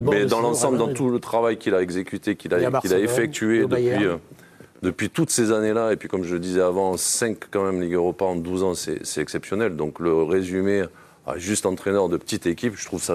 Mais dans l'ensemble, dans tout le travail qu'il a exécuté, qu'il a effectué depuis toutes ces années-là, et puis comme je le disais avant, 5 quand même Ligue Europa en 12 ans, c'est exceptionnel. Donc le résumé à juste entraîneur de petite équipe, je trouve ça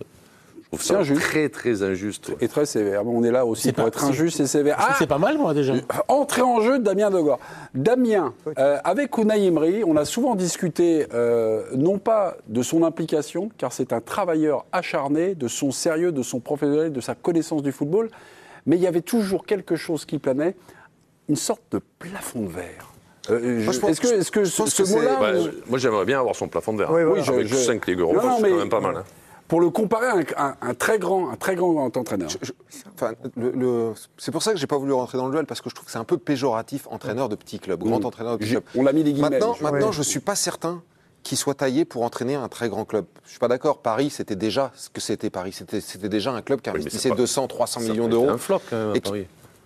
très très injuste. Ouais. Et très sévère. On est là aussi pour être injuste et sévère. C'est pas mal, moi, déjà. Entrée en jeu de Damien Degord. Damien, avec Unai Emery, on a souvent discuté, non pas de son implication, car c'est un travailleur acharné, de son sérieux, de son professionnel, de sa connaissance du football, mais il y avait toujours quelque chose qui planait, une sorte de plafond de verre. Est-ce que ce mot-là... Moi, j'aimerais bien avoir son plafond de verre. Oui, avec 5 Ligue Europa, c'est quand même pas mal. Hein. Pour le comparer à un très grand entraîneur. C'est pour ça que j'ai pas voulu rentrer dans le duel, parce que je trouve que c'est un peu péjoratif, entraîneur de petit club, grand entraîneur de petit club. On l'a mis les guillemets. Maintenant, je suis pas certain qu'il soit taillé pour entraîner un très grand club. Je suis pas d'accord. Paris, c'était déjà ce que c'était Paris. C'était déjà un club qui investissait 200, 300 millions d'euros. C'est un flop quand même à Paris.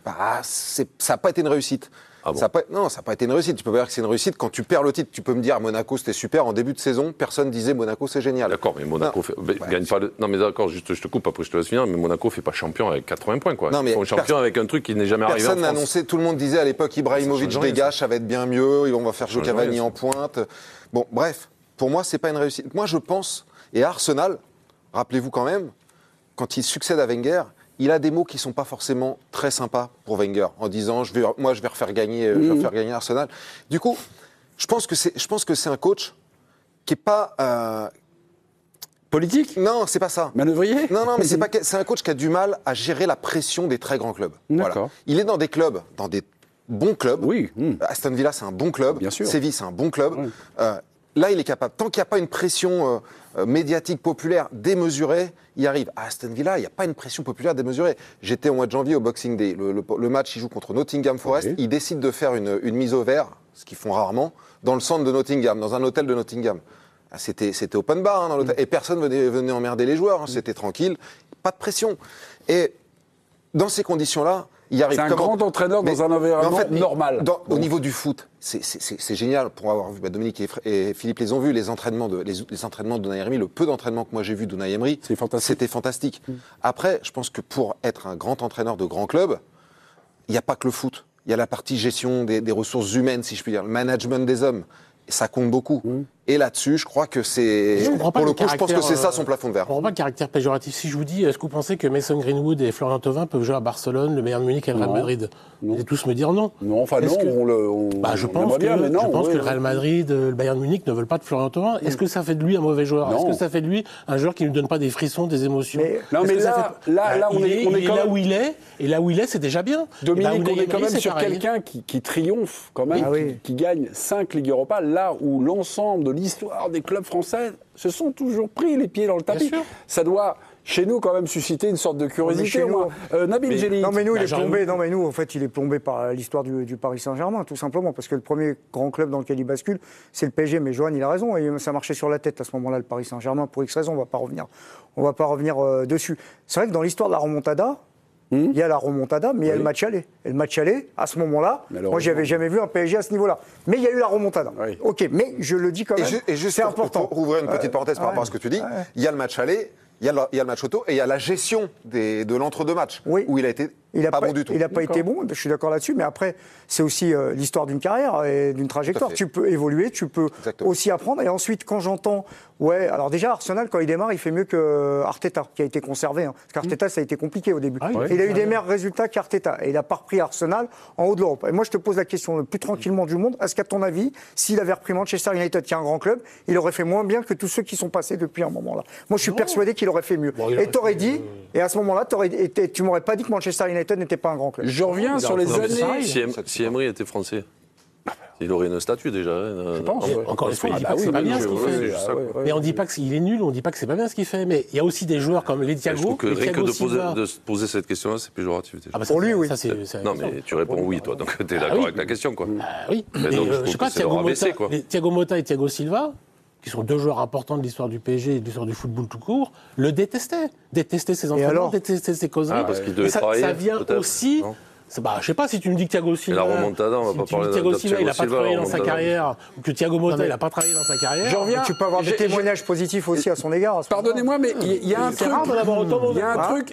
Ça n'a pas été une réussite. Ah bon. Ça n'a pas été une réussite. Tu peux pas dire que c'est une réussite quand tu perds le titre. Tu peux me dire Monaco c'était super en début de saison, personne disait Monaco c'est génial. D'accord, mais Monaco gagne pas. Non mais d'accord, juste je te coupe après je te laisse finir. Mais Monaco fait pas champion avec 80 points quoi. Ils font champion avec un truc qui n'est jamais arrivé en France. Personne n'a annoncé. Tout le monde disait à l'époque Ibrahimovic dégage, ça va être bien mieux. On va faire jouer Cavani en pointe. Bon, bref, pour moi c'est pas une réussite. Moi je pense et Arsenal, rappelez-vous quand même, quand il succède à Wenger. Il a des mots qui ne sont pas forcément très sympas pour Wenger, en disant je vais refaire gagner Arsenal. Du coup, je pense que c'est un coach qui n'est pas politique. Non, c'est pas ça. Manœuvrier. Non, mais c'est un coach qui a du mal à gérer la pression des très grands clubs. Voilà. Il est dans des clubs, dans des bons clubs. Oui. Aston Villa, c'est un bon club. Bien sûr. Séville, c'est un bon club. Oui. Là, il est capable. Tant qu'il n'y a pas une pression médiatique populaire démesurée, il arrive. À Aston Villa, il n'y a pas une pression populaire démesurée. J'étais au mois de janvier au Boxing Day. Le match, il joue contre Nottingham Forest. Okay. Il décide de faire une mise au vert, ce qu'ils font rarement, dans le centre de Nottingham, dans un hôtel de Nottingham. C'était open bar dans l'hôtel. Et personne venait emmerder les joueurs. C'était tranquille. Pas de pression. Et dans ces conditions-là, il arrive. C'est un grand entraîneur dans un environnement normal. Au niveau du foot, c'est génial pour avoir vu. Dominique et Philippe les ont vus, les entraînements de Unai Emery, le peu d'entraînements que moi j'ai vu d'Unai Emery, c'était fantastique. Après, je pense que pour être un grand entraîneur de grand club, il n'y a pas que le foot. Il y a la partie gestion des ressources humaines, si je puis dire, le management des hommes. Et ça compte beaucoup. Et là-dessus, je crois que c'est... Pour le coup, je pense que c'est ça son plafond de verre. Je ne comprends pas le caractère péjoratif. Si je vous dis, est-ce que vous pensez que Mason Greenwood et Florian Thauvin peuvent jouer à Barcelone, le Bayern Munich et le Real Madrid? Vous allez tous me dire non. Non, enfin non, je pense que le Real Madrid, le Bayern Munich ne veulent pas de Florian Thauvin. Est-ce que ça fait de lui un mauvais joueur? Est-ce que ça fait de lui un joueur qui ne lui donne pas des frissons, des émotions? Là, on est là où il est, et là où il est, c'est déjà bien. Dominique, on est quand même sur quelqu'un qui triomphe quand même, qui gagne 5 Ligues Europa, là où l'ensemble de l'histoire des clubs français se sont toujours pris les pieds dans le tapis. Ça doit, chez nous, quand même susciter une sorte de curiosité. Nabil Djellit. Non, mais nous, il est plombé. Non, mais nous, en fait, il est plombé par l'histoire du Paris Saint-Germain, tout simplement, parce que le premier grand club dans lequel il bascule, c'est le PSG. Mais Johan, il a raison, et ça marchait sur la tête à ce moment-là, le Paris Saint-Germain, pour X raisons. On va pas revenir dessus. C'est vrai que dans l'histoire de la remontada, il y a la remontada, mais il y a le match aller. Et le match aller, à ce moment-là, moi, j'avais jamais vu un PSG à ce niveau-là. Mais il y a eu la remontada. Oui. Ok, mais je le dis quand même. Et juste c'est important. Pour ouvrir une petite parenthèse par rapport à ce que tu dis, il y a le match aller, il y a le match auto, et il y a la gestion de l'entre-deux matchs, où il a été pas bon du tout. Il n'a pas été bon, je suis d'accord là-dessus, mais après, c'est aussi l'histoire d'une carrière et d'une trajectoire. Tu peux évoluer, tu peux aussi apprendre. Et ensuite, quand j'entends, alors déjà, Arsenal, quand il démarre, il fait mieux que Arteta, qui a été conservé. Parce qu'Arteta, ça a été compliqué au début. Il a eu des meilleurs résultats qu'Arteta. Et il n'a pas repris Arsenal en haut de l'Europe. Et moi, je te pose la question le plus tranquillement du monde. Est-ce qu'à ton avis, s'il avait repris Manchester United, qui est un grand club, il aurait fait moins bien que tous ceux qui sont passés depuis un moment-là? Moi, je suis persuadé qu'il aurait fait mieux. Et t'aurais dit, et à ce moment-là, tu m'aurais pas dit que Manchester United n'était pas un grand club. Je reviens sur les années. Si Emery était français, il aurait une statue déjà. Je pense. Encore une fois, on dit pas que c'est pas bien ce qu'il fait. Mais on dit pas qu'il est nul, on dit pas que c'est pas bien ce qu'il fait. Mais il y a aussi des joueurs comme les Thiago. Je trouve que rien que de poser cette question-là, c'est péjoratif. Pour lui, oui. Non, mais tu réponds oui, toi. Donc tu es d'accord avec la question, quoi. Oui. Je sais pas, Thiago Motta et Thiago Silva, qui sont deux joueurs importants de l'histoire du PSG et de l'histoire du football tout court, le détestaient. Détestaient ses entraînements, détestaient ses cousins. Parce qu'il devait travailler. Ça vient aussi. Je sais pas si tu me dis que Thiago Silva. La remontada, on va pas parler de Thiago Silva, il n'a pas travaillé dans sa carrière, ou que Thiago Motta, il n'a pas travaillé dans sa carrière. Je reviens. Tu peux avoir des témoignages positifs aussi à son égard. Pardonnez-moi, mais il y a un truc. C'est rare d'en avoir autant. Il y a un truc,